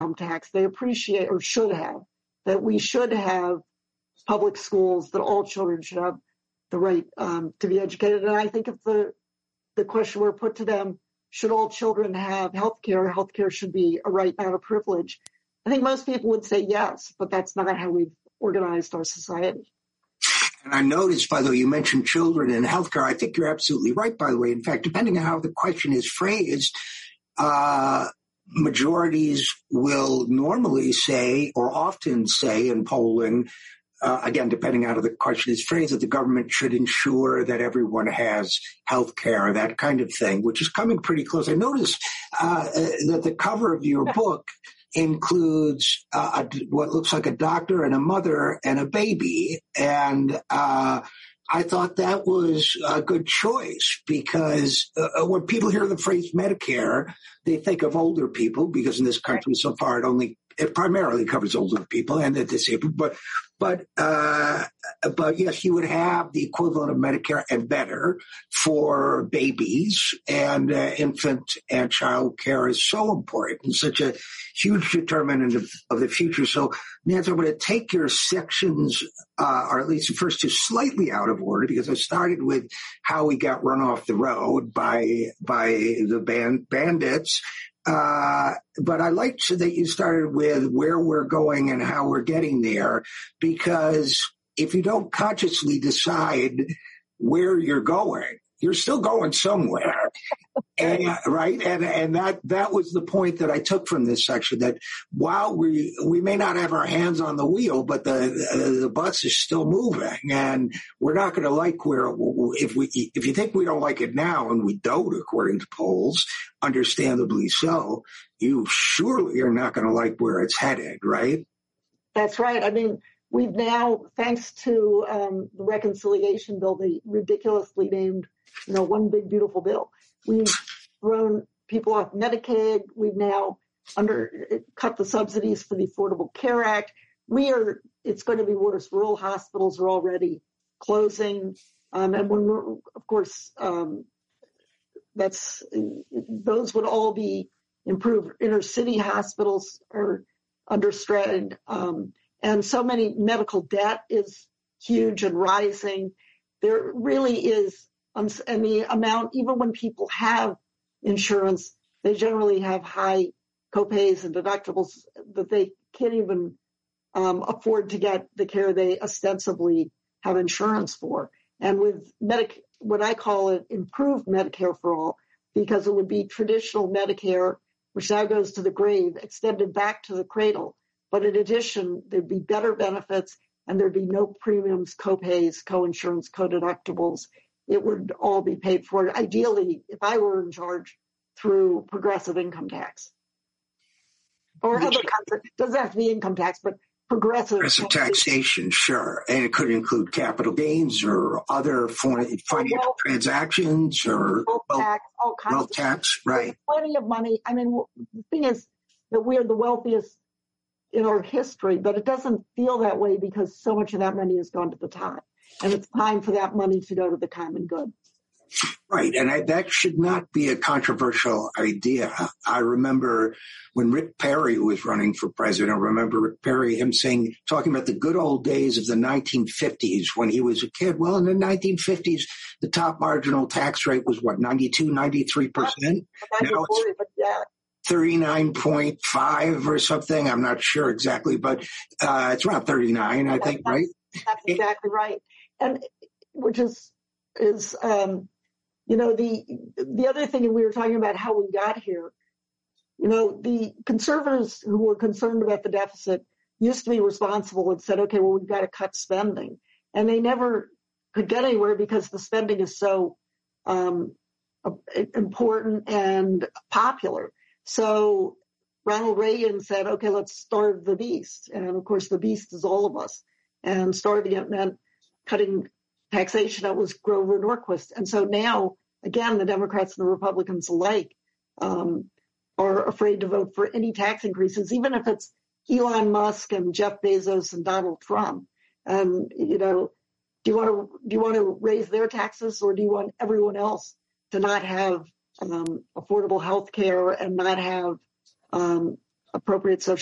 income tax. They appreciate, or should have, that we should have public schools, that all children should have the right to be educated. And I think if the question were put to them, should all children have health care? Health care should be a right, not a privilege. I think most people would say yes, but that's not how we've organized our society. And I noticed, by the way, you mentioned children and healthcare. I think you're absolutely right, by the way. In fact, depending on how the question is phrased, majorities will normally say, or often say in polling, again, depending on how the question is phrased, that the government should ensure that everyone has health care, that kind of thing, which is coming pretty close. I noticed that the cover of your book includes what looks like a doctor and a mother and a baby. And I thought that was a good choice because when people hear the phrase Medicare, they think of older people, because in this country so far it primarily covers older people and the disabled. But yes, you would have the equivalent of Medicare and better for babies, and infant and child care is so important, such a huge determinant of the future. So, Nancy, I'm going to take your sections, or at least the first two, slightly out of order, because I started with how we got run off the road by the bandits. But I liked that you started with where we're going and how we're getting there, because if you don't consciously decide where you're going, you're still going somewhere. And, right? And that was the point that I took from this section, that while we may not have our hands on the wheel, but the bus is still moving, and we're not going to like if you think we don't like it now, and we don't, according to polls, understandably so, you surely are not going to like where it's headed, right? That's right. I mean, we've now, thanks to the reconciliation bill, the ridiculously named, one big beautiful bill, we've thrown people off Medicaid. We've now cut the subsidies for the Affordable Care Act. It's going to be worse. Rural hospitals are already closing. And when of course, those would all be improved. Inner city hospitals are understrained. And so many medical debt is huge and rising. There really is, and the amount, even when people have insurance, they generally have high copays and deductibles that they can't even afford to get the care they ostensibly have insurance for. And with what I call it improved Medicare for all, because it would be traditional Medicare, which now goes to the grave, extended back to the cradle. But in addition, there'd be better benefits, and there'd be no premiums, copays, co-insurance, co-deductibles. It would all be paid for, ideally, if I were in charge, through progressive income tax. Or other kinds, it doesn't have to be income tax, but progressive taxation, sure. And it could include capital gains or other financial transactions, or wealth tax, right. There's plenty of money. I mean, the thing is that we are the wealthiest in our history, but it doesn't feel that way because so much of that money has gone to the top. And it's time for that money to go to the common good. Right. And that should not be a controversial idea. I remember when Rick Perry was running for president, I remember Rick Perry, talking about the good old days of the 1950s when he was a kid. Well, in the 1950s, the top marginal tax rate was 92, 93%? Now it's 39.5 or something. I'm not sure exactly, but it's around 39, I think, right? That's exactly right. And which is the other thing, we were talking about how we got here. The conservatives who were concerned about the deficit used to be responsible and said, okay, well, we've got to cut spending. And they never could get anywhere because the spending is so important and popular. So Ronald Reagan said, okay, let's starve the beast. And of course, the beast is all of us. And starving it meant cutting taxation. That was Grover Norquist. And so now, again, the Democrats and the Republicans alike are afraid to vote for any tax increases, even if it's Elon Musk and Jeff Bezos and Donald Trump. And, do you want to raise their taxes, or do you want everyone else to not have affordable health care and not have appropriate social